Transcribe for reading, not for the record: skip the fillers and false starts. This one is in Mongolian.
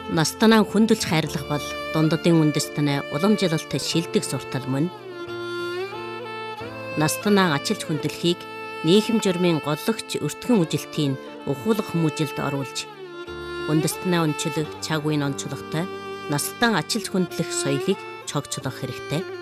Настанаа хүндэлж хайрлах бол дундадын үндэстэнэ уламжлалт шилдэг суртал мөн. Настанаа ачилж хүндлэхийг нийгэм журмын голлогч өртгөн үжилтийн ухуулах хүмүүжилд оруулж, үндэстэнэ онцлог чаг үеийн онцлогтой настан ачилж хүндлэх соёлыг чогцлох хэрэгтэй.